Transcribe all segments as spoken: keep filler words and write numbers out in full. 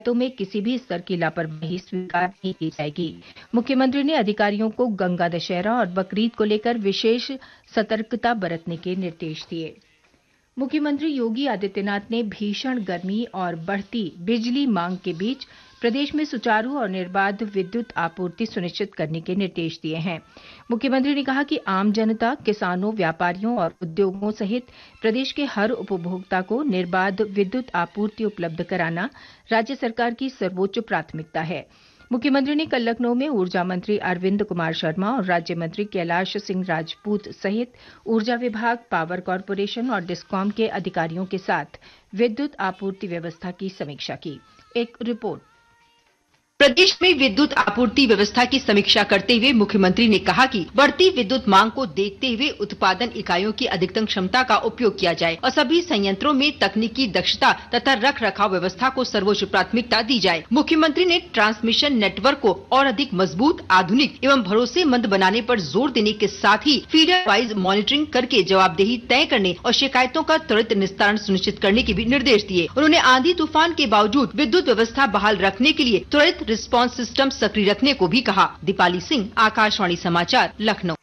तो में किसी भी स्तर की लापरवाही स्वीकार नहीं की जाएगी। मुख्यमंत्री ने अधिकारियों को गंगा दशहरा और बकरीद को लेकर विशेष सतर्कता बरतने के निर्देश दिए। मुख्यमंत्री योगी आदित्यनाथ ने भीषण गर्मी और बढ़ती बिजली मांग के बीच प्रदेश में सुचारू और निर्बाध विद्युत आपूर्ति सुनिश्चित करने के निर्देश दिए हैं। मुख्यमंत्री ने कहा कि आम जनता, किसानों, व्यापारियों और उद्योगों सहित प्रदेश के हर उपभोक्ता को निर्बाध विद्युत आपूर्ति उपलब्ध कराना राज्य सरकार की सर्वोच्च प्राथमिकता है। मुख्यमंत्री ने कल लखनऊ में ऊर्जा मंत्री अरविंद कुमार शर्मा और राज्य मंत्री कैलाश सिंह राजपूत सहित ऊर्जा विभाग, पावर कॉरपोरेशन और डिस्कॉम के अधिकारियों के साथ विद्युत आपूर्ति व्यवस्था की समीक्षा की। एक रिपोर्ट। प्रदेश में विद्युत आपूर्ति व्यवस्था की समीक्षा करते हुए मुख्यमंत्री ने कहा कि बढ़ती विद्युत मांग को देखते हुए उत्पादन इकाइयों की अधिकतम क्षमता का उपयोग किया जाए और सभी संयंत्रों में तकनीकी दक्षता तथा रख रखाव व्यवस्था को सर्वोच्च प्राथमिकता दी जाए। मुख्यमंत्री ने ट्रांसमिशन नेटवर्क को और अधिक मजबूत, आधुनिक एवं भरोसेमंद बनाने पर जोर देने के साथ ही फीडर वाइज मॉनिटरिंग करके जवाबदेही तय करने और शिकायतों का त्वरित निस्तारण सुनिश्चित करने के भी निर्देश दिए। उन्होंने आंधी तूफान के बावजूद विद्युत व्यवस्था बहाल रखने के लिए त्वरित रिस्पांस सिस्टम सक्रिय रखने को भी कहा। दीपाली सिंह, आकाशवाणी समाचार, लखनऊ।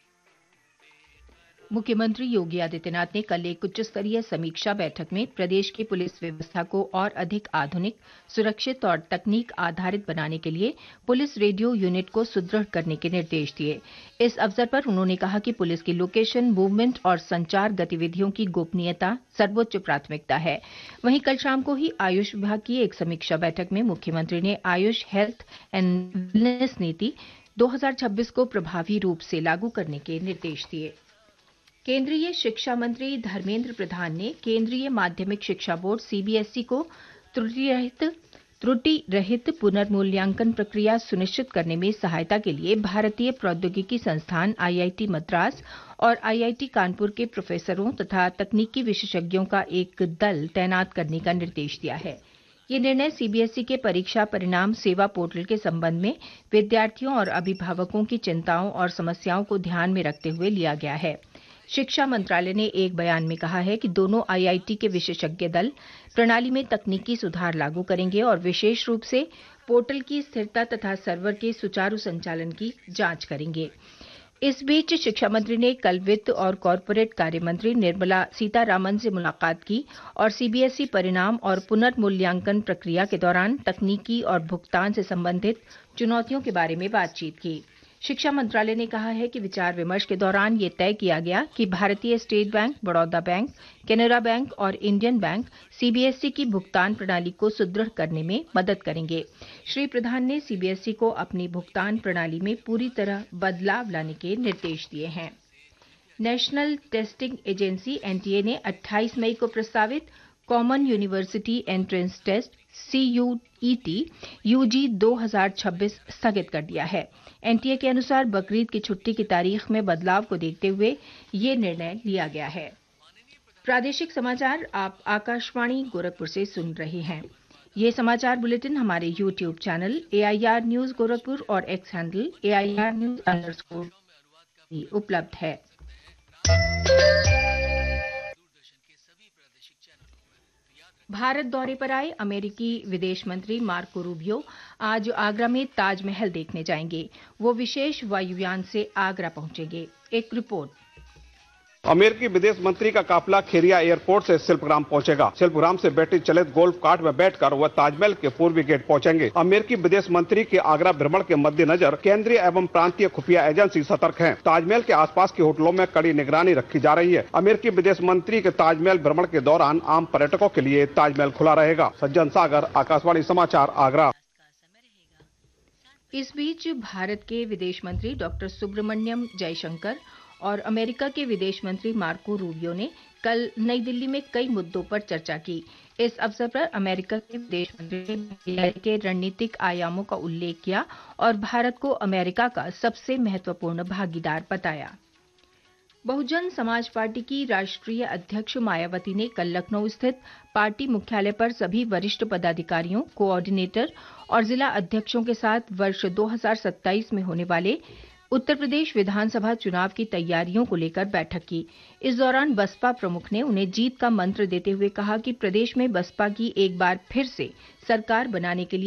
मुख्यमंत्री योगी आदित्यनाथ ने कल एक उच्च स्तरीय समीक्षा बैठक में प्रदेश की पुलिस व्यवस्था को और अधिक आधुनिक, सुरक्षित और तकनीक आधारित बनाने के लिए पुलिस रेडियो यूनिट को सुदृढ़ करने के निर्देश दिए। इस अवसर पर उन्होंने कहा कि पुलिस की लोकेशन, मूवमेंट और संचार गतिविधियों की गोपनीयता सर्वोच्च प्राथमिकता है। वहीं कल शाम को ही आयुष विभाग की एक समीक्षा बैठक में मुख्यमंत्री ने आयुष हेल्थ एंड वेलनेस नीति दो हजार छब्बीस को प्रभावी रूप से लागू करने के निर्देश दिए। केंद्रीय शिक्षा मंत्री धर्मेंद्र प्रधान ने केंद्रीय माध्यमिक शिक्षा बोर्ड सीबीएसई को त्रुटि रहित त्रुटि रहित पुनर्मूल्यांकन प्रक्रिया सुनिश्चित करने में सहायता के लिए भारतीय प्रौद्योगिकी संस्थान आईआईटी मद्रास और आईआईटी कानपुर के प्रोफेसरों तथा तकनीकी विशेषज्ञों का एक दल तैनात करने का निर्देश दिया है। ये निर्णय सीबीएसई के परीक्षा परिणाम सेवा पोर्टल के संबंध में विद्यार्थियों और अभिभावकों की चिंताओं और समस्याओं को ध्यान में रखते हुए लिया गया है। शिक्षा मंत्रालय ने एक बयान में कहा है कि दोनों आईआईटी के विशेषज्ञ दल प्रणाली में तकनीकी सुधार लागू करेंगे और विशेष रूप से पोर्टल की स्थिरता तथा सर्वर के सुचारू संचालन की जांच करेंगे। इस बीच शिक्षा मंत्री ने कल वित्त और कॉरपोरेट कार्य मंत्री निर्मला सीतारामन से मुलाकात की और सीबीएसई परिणाम और पुनर्मूल्यांकन प्रक्रिया के दौरान तकनीकी और भुगतान से संबंधित चुनौतियों के बारे में बातचीत की। शिक्षा मंत्रालय ने कहा है कि विचार विमर्श के दौरान ये तय किया गया कि भारतीय state bank, Baroda bank, Canara bank और इंडियन बैंक सीबीएसई की भुगतान प्रणाली को सुदृढ़ करने में मदद करेंगे। श्री प्रधान ने सीबीएसई को अपनी भुगतान प्रणाली में पूरी तरह बदलाव लाने के निर्देश दिए हैं। नेशनल टेस्टिंग एजेंसी एनटीए ने अट्ठाईस मई को प्रस्तावित common university entrance test CUET UG दो हजार छब्बीस स्थगित कर दिया है। एनटीए के अनुसार बकरीद की छुट्टी की तारीख में बदलाव को देखते हुए ये निर्णय लिया गया है। प्रादेशिक समाचार आप आकाशवाणी गोरखपुर से सुन रहे हैं। ये समाचार बुलेटिन हमारे YouTube channel AIR news Gorakhpur और x handle AIR news underscore भी उपलब्ध है। भारत दौरे पर आए अमेरिकी विदेश मंत्री मार्को रूबियो आज आगरा में ताजमहल देखने जाएंगे। वो विशेष वायुयान से आगरा पहुंचेंगे। एक रिपोर्ट। अमेरिकी विदेश मंत्री का काफिला खेरिया एयरपोर्ट से शिल्पग्राम पहुंचेगा। शिल्पग्राम से बैटरी चलित गोल्फ कार्ट में बैठकर वह ताजमहल के पूर्वी गेट पहुंचेंगे। अमेरिकी विदेश मंत्री के आगरा भ्रमण के मद्देनजर केंद्रीय एवं प्रांतीय खुफिया एजेंसी सतर्क हैं। ताजमहल के आसपास के होटलों में कड़ी निगरानी रखी जा रही है। अमेरिकी विदेश मंत्री के ताजमहल भ्रमण के दौरान आम पर्यटकों के लिए ताजमहल खुला रहेगा। सज्जन सागर, आकाशवाणी समाचार, आगरा। इस बीच भारत के विदेश मंत्री डॉक्टर सुब्रमण्यम जयशंकर और अमेरिका के विदेश मंत्री मार्को रूबियो ने कल नई दिल्ली में कई मुद्दों पर चर्चा की। इस अवसर पर अमेरिका के विदेश मंत्री ने के रणनीतिक आयामों का उल्लेख किया और भारत को अमेरिका का सबसे महत्वपूर्ण भागीदार बताया। बहुजन समाज पार्टी की राष्ट्रीय अध्यक्ष मायावती ने कल लखनऊ स्थित पार्टी मुख्यालय पर सभी वरिष्ठ पदाधिकारियों, कोऑर्डिनेटर और जिला अध्यक्षों के साथ वर्ष दो हजार सत्ताईस में होने वाले उत्तर प्रदेश विधानसभा चुनाव की तैयारियों को लेकर बैठक की। इस दौरान बसपा प्रमुख ने उन्हें जीत का मंत्र देते हुए कहा कि प्रदेश में बसपा की एक बार फिर से सरकार बनाने के लिए